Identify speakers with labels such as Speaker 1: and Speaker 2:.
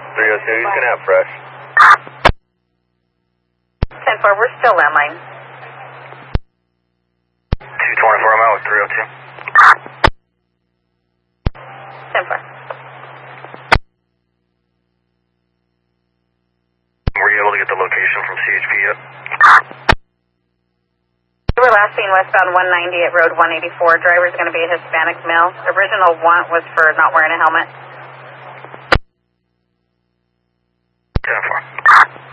Speaker 1: 302, he's going to have fresh.
Speaker 2: 10-4, we're still landline.
Speaker 1: 224, I'm out with 302.
Speaker 2: 10-4.
Speaker 1: Were you able to get the location from CHP yet?
Speaker 2: We were last seen westbound 190 at Road 184. Driver's going to be a Hispanic male. Original want was for not wearing a helmet.